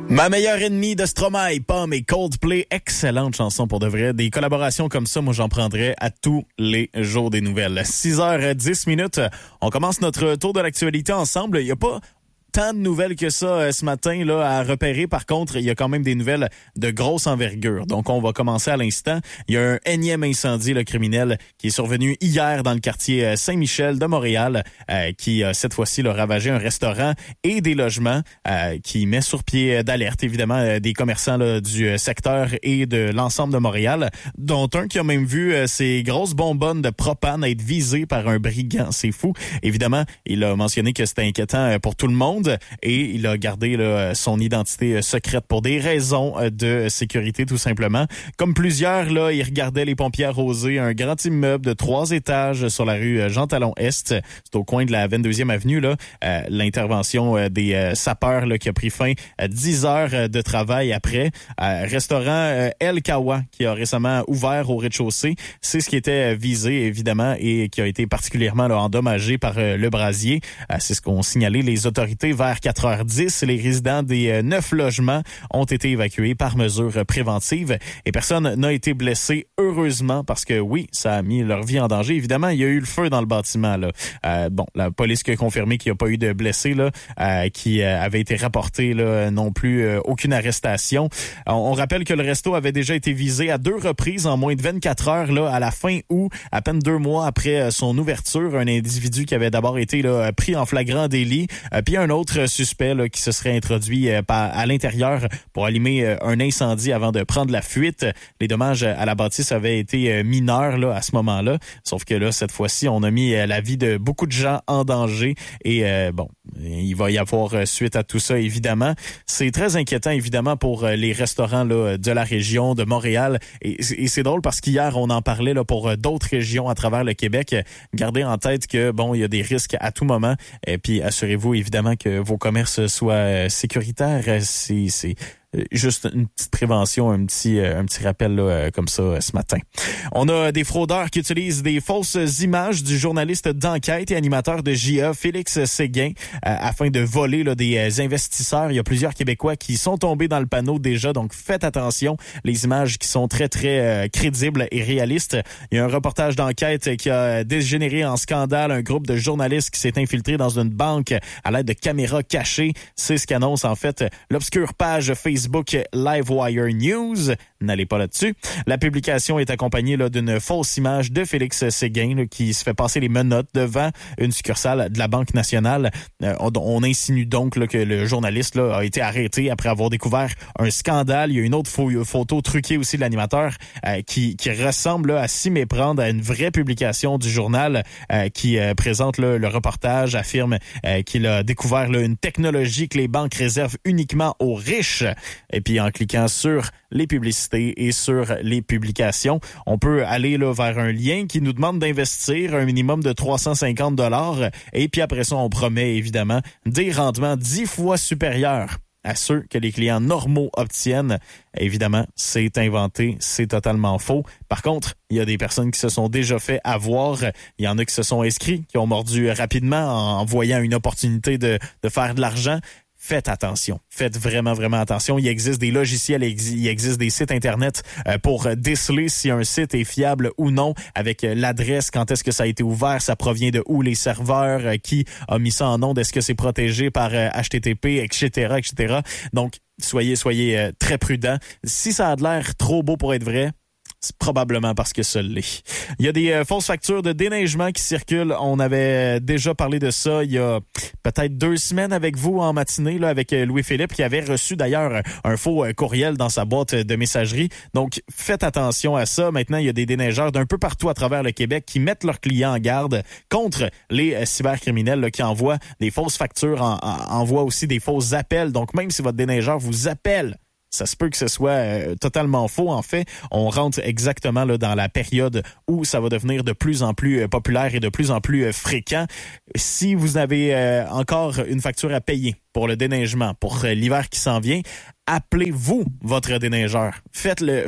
Ma meilleure ennemie de Stromae, Pomme et Coldplay, excellente chanson pour de vrai. Des collaborations comme ça, moi j'en prendrais à tous les jours des nouvelles. 6h10, on commence notre tour de l'actualité ensemble. Il n'y a pas tant de nouvelles que ça ce matin là à repérer. Par contre, il y a quand même des nouvelles de grosse envergure. Donc, on va commencer à l'instant. Il y a un énième incendie criminel qui est survenu hier dans le quartier Saint-Michel de Montréal qui, cette fois-ci, a ravagé un restaurant et des logements qui met sur pied d'alerte, évidemment, des commerçants là, du secteur et de l'ensemble de Montréal, dont un qui a même vu ces grosses bonbonnes de propane être visées par un brigand. C'est fou. Évidemment, il a mentionné que c'était inquiétant pour tout le monde. Et il a gardé là, son identité secrète pour des raisons de sécurité, tout simplement. Comme plusieurs, là, il regardait les pompiers arroser un grand immeuble de 3 étages sur la rue Jean-Talon-Est. C'est au coin de la 22e avenue. Là. L'intervention des sapeurs là, qui a pris fin à 10 heures de travail après. Restaurant El Kawa, qui a récemment ouvert au rez-de-chaussée. C'est ce qui était visé, évidemment, et qui a été particulièrement là, endommagé par le brasier. C'est ce qu'ont signalé les autorités. Vers 4h10, les résidents des 9 logements ont été évacués par mesure préventive et personne n'a été blessé, heureusement, parce que oui, ça a mis leur vie en danger. Évidemment, il y a eu le feu dans le bâtiment. Là. La police qui a confirmé qu'il n'y a pas eu de blessés, là, qui avait été rapporté là, non plus aucune arrestation. On rappelle que le resto avait déjà été visé à 2 reprises en moins de 24 heures là, à la fin août, à peine 2 mois après son ouverture. Un individu qui avait d'abord été là, pris en flagrant délit, puis un autre suspect là, qui se serait introduit à l'intérieur pour allumer un incendie avant de prendre la fuite. Les dommages à la bâtisse avaient été mineurs là, à ce moment-là. Sauf que là, cette fois-ci, on a mis la vie de beaucoup de gens en danger. Et il va y avoir suite à tout ça, évidemment. C'est très inquiétant, évidemment, pour les restaurants là, de la région de Montréal. Et c'est drôle parce qu'hier, on en parlait là, pour d'autres régions à travers le Québec. Gardez en tête que bon, il y a des risques à tout moment. Et puis, assurez-vous, évidemment, que vos commerces soient sécuritaires. C'est juste une petite prévention, un petit rappel là, comme ça ce matin. On a des fraudeurs qui utilisent des fausses images du journaliste d'enquête et animateur de JA, Félix Séguin, afin de voler là, des investisseurs. Il y a plusieurs Québécois qui sont tombés dans le panneau déjà, donc faites attention. Les images qui sont très, très crédibles et réalistes. Il y a un reportage d'enquête qui a dégénéré en scandale. Un groupe de journalistes qui s'est infiltré dans une banque à l'aide de caméras cachées. C'est ce qu'annonce en fait l'obscure page Facebook Livewire News. N'allez pas là-dessus. La publication est accompagnée là, d'une fausse image de Félix Séguin là, qui se fait passer les menottes devant une succursale de la Banque nationale. On insinue donc là, que le journaliste là, a été arrêté après avoir découvert un scandale. Il y a une autre photo truquée aussi de l'animateur qui ressemble là, à s'y méprendre à une vraie publication du journal qui présente là, le reportage, affirme qu'il a découvert là, une technologie que les banques réservent uniquement aux riches. Et puis en cliquant sur les publicités et sur les publications, on peut aller là, vers un lien qui nous demande d'investir un minimum de 350 $. Et puis après ça, on promet évidemment des rendements 10 fois supérieurs à ceux que les clients normaux obtiennent. Évidemment, c'est inventé, c'est totalement faux. Par contre, il y a des personnes qui se sont déjà fait avoir. Il y en a qui se sont inscrits, qui ont mordu rapidement en voyant une opportunité de faire de l'argent. Faites attention. Faites vraiment, vraiment attention. Il existe des logiciels, il existe des sites Internet pour déceler si un site est fiable ou non, avec l'adresse, quand est-ce que ça a été ouvert, ça provient de où, les serveurs, qui a mis ça en onde, est-ce que c'est protégé par HTTP, etc., etc. Donc, soyez très prudents. Si ça a de l'air trop beau pour être vrai, c'est probablement parce que ça l'est. Il y a des fausses factures de déneigement qui circulent. On avait déjà parlé de ça il y a peut-être 2 semaines avec vous en matinée, là, avec Louis-Philippe, qui avait reçu d'ailleurs un faux courriel dans sa boîte de messagerie. Donc, faites attention à ça. Maintenant, il y a des déneigeurs d'un peu partout à travers le Québec qui mettent leurs clients en garde contre les cybercriminels là, qui envoient des fausses factures, envoient aussi des faux appels. Donc, même si votre déneigeur vous appelle, ça se peut que ce soit totalement faux. En fait, on rentre exactement là, dans la période où ça va devenir de plus en plus populaire et de plus en plus fréquent. Si vous avez encore une facture à payer, pour le déneigement, pour l'hiver qui s'en vient, appelez-vous votre déneigeur. Faites le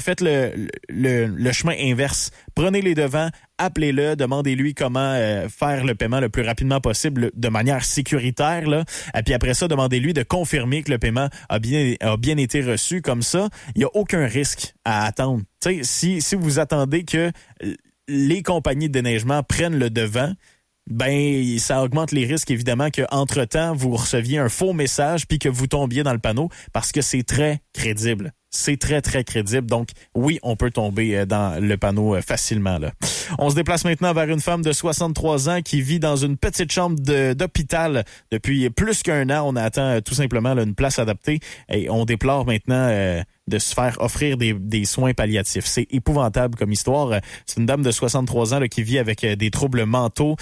chemin inverse. Prenez les devants, appelez-le, demandez-lui comment faire le paiement le plus rapidement possible de manière sécuritaire. Là. Et puis après ça, demandez-lui de confirmer que le paiement a bien été reçu. Comme ça, il n'y a aucun risque à attendre. Tu sais, si vous attendez que les compagnies de déneigement prennent le devant, ben ça augmente les risques évidemment qu'entre-temps vous receviez un faux message puis que vous tombiez dans le panneau parce que c'est très crédible. C'est très, très crédible. Donc, oui, on peut tomber dans le panneau facilement. Là. On se déplace maintenant vers une femme de 63 ans qui vit dans une petite chambre d'hôpital depuis plus qu'un an. On attend tout simplement là, une place adaptée et on déplore maintenant de se faire offrir des soins palliatifs. C'est épouvantable comme histoire. C'est une dame de 63 ans là, qui vit avec des troubles mentaux.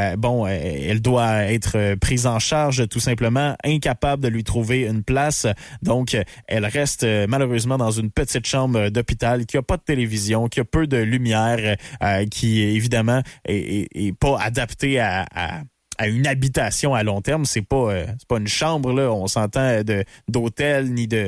Elle doit être prise en charge tout simplement, incapable de lui trouver une place. Donc, elle reste malheureusement dans une petite chambre d'hôpital qui a pas de télévision, qui a peu de lumière, qui évidemment est pas adaptée à une habitation à long terme. C'est pas une chambre là, on s'entend d'hôtel ni de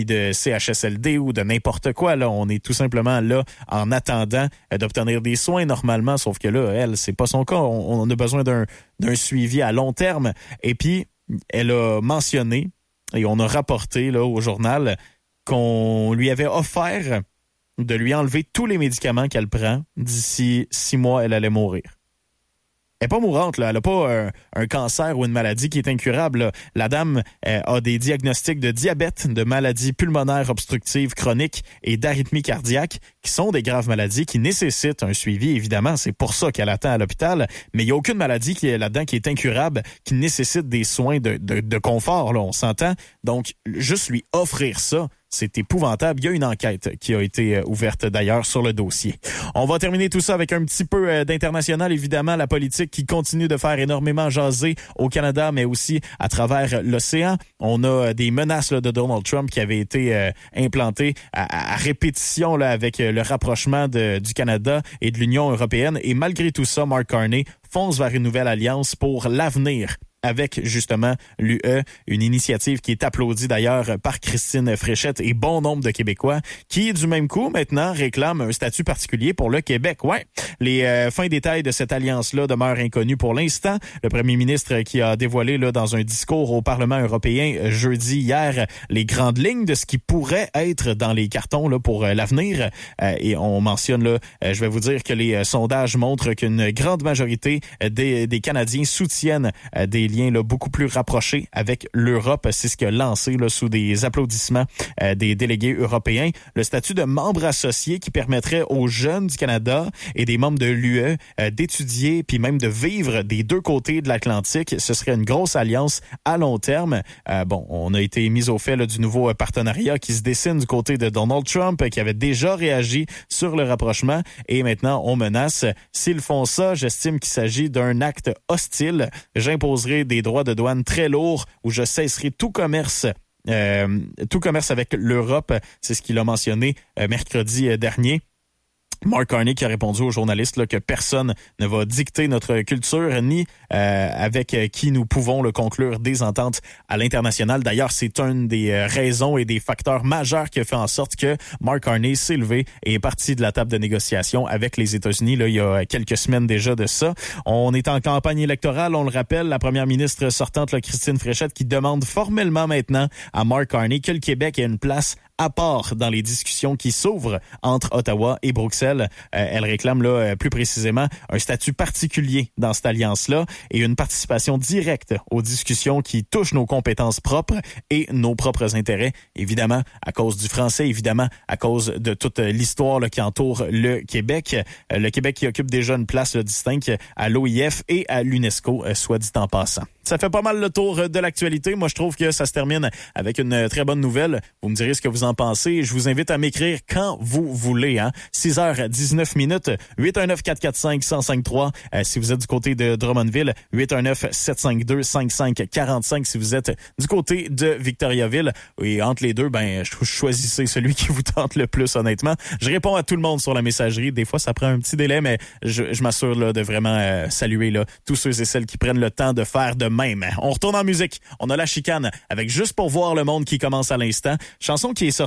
CHSLD ou de n'importe quoi là, on est tout simplement là en attendant d'obtenir des soins normalement, sauf que là elle, c'est pas son cas, on a besoin d'un suivi à long terme et puis elle a mentionné et on a rapporté là au journal qu'on lui avait offert de lui enlever tous les médicaments qu'elle prend. D'ici 6 mois, elle allait mourir. Elle n'est pas mourante, là. Elle n'a pas un cancer ou une maladie qui est incurable. Là. La dame a des diagnostics de diabète, de maladies pulmonaires obstructives chroniques et d'arythmie cardiaque, qui sont des graves maladies qui nécessitent un suivi, évidemment. C'est pour ça qu'elle attend à l'hôpital. Mais il n'y a aucune maladie qui est là-dedans qui est incurable, qui nécessite des soins de confort, là, on s'entend. Donc, juste lui offrir ça, c'est épouvantable. Il y a une enquête qui a été ouverte d'ailleurs sur le dossier. On va terminer tout ça avec un petit peu d'international. Évidemment, la politique qui continue de faire énormément jaser au Canada, mais aussi à travers l'océan. On a des menaces là, de Donald Trump qui avaient été implantées à répétition là, avec le rapprochement du Canada et de l'Union européenne. Et malgré tout ça, Mark Carney fonce vers une nouvelle alliance pour l'avenir avec justement l'UE, une initiative qui est applaudie d'ailleurs par Christine Fréchette et bon nombre de Québécois qui, du même coup, maintenant réclament un statut particulier pour le Québec. Ouais, les fins détails de cette alliance-là demeurent inconnus pour l'instant. Le premier ministre qui a dévoilé là, dans un discours au Parlement européen jeudi hier les grandes lignes de ce qui pourrait être dans les cartons là, pour l'avenir. Et on mentionne, là, je vais vous dire que les sondages montrent qu'une grande majorité des Canadiens soutiennent des liens là, beaucoup plus rapprochés avec l'Europe. C'est ce qui a lancé là, sous des applaudissements des délégués européens. Le statut de membre associé qui permettrait aux jeunes du Canada et des membres de l'UE d'étudier puis même de vivre des deux côtés de l'Atlantique. Ce serait une grosse alliance à long terme. On a été mis au fait là, du nouveau partenariat qui se dessine du côté de Donald Trump qui avait déjà réagi sur le rapprochement et maintenant on menace. S'ils font ça, j'estime qu'il s'agit d'un acte hostile. J'imposerai des droits de douane très lourds où je cesserai tout commerce avec l'Europe. C'est ce qu'il a mentionné mercredi dernier. Mark Carney qui a répondu aux journalistes là, que personne ne va dicter notre culture ni avec qui nous pouvons le conclure des ententes à l'international. D'ailleurs, c'est une des raisons et des facteurs majeurs qui a fait en sorte que Mark Carney s'est levé et est parti de la table de négociation avec les États-Unis là, il y a quelques semaines déjà de ça. On est en campagne électorale, on le rappelle, la première ministre sortante, là, Christine Fréchette, qui demande formellement maintenant à Mark Carney que le Québec ait une place à part dans les discussions qui s'ouvrent entre Ottawa et Bruxelles. Elle réclame là plus précisément un statut particulier dans cette alliance-là et une participation directe aux discussions qui touchent nos compétences propres et nos propres intérêts, évidemment à cause du français, évidemment à cause de toute l'histoire là, qui entoure le Québec. Le Québec qui occupe déjà une place là, distincte à l'OIF et à l'UNESCO, soit dit en passant. Ça fait pas mal le tour de l'actualité. Moi, je trouve que ça se termine avec une très bonne nouvelle. Vous me direz ce que vous en pensez. Je vous invite à m'écrire quand vous voulez. 6h19 minutes, 819-445-1053. Si vous êtes du côté de Drummondville, 819-752-5545. Si vous êtes du côté de Victoriaville. Et entre les deux, choisissez celui qui vous tente le plus, honnêtement. Je réponds à tout le monde sur la messagerie. Des fois, ça prend un petit délai, mais je m'assure là, de vraiment saluer là, tous ceux et celles qui prennent le temps de faire de même. On retourne en musique. On a La Chicane avec Juste pour voir le monde qui commence à l'instant. Chanson qui est sortie